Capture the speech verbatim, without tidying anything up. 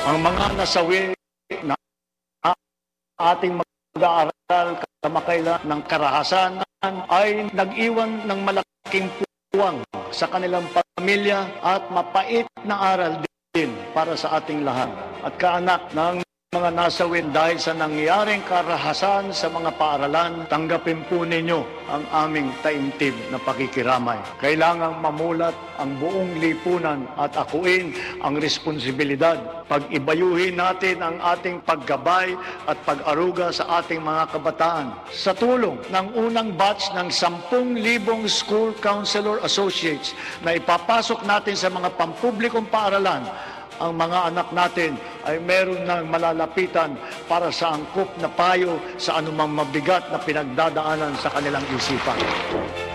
Ang mga nasawi na ating mag-aaral kamakailan ng karahasan ay nag-iwan ng malaking puwang sa kanilang pamilya at mapait na aral din para sa ating lahat. At kaanak ng mga nasawin dahil sa nangyaring karahasan sa mga paaralan, tanggapin po ninyo ang aming taimtim na pakikiramay. Kailangang mamulat ang buong lipunan at akuin ang responsibilidad. Pag-ibayuhin natin ang ating paggabay at pag-aruga sa ating mga kabataan. Sa tulong ng unang batch ng sampung libong School Counselor Associates na ipapasok natin sa mga pampublikong paaralan, ang mga anak natin ay meron ng malalapitan para sa angkop na payo sa anumang mabigat na pinagdadaanan sa kanilang isipan.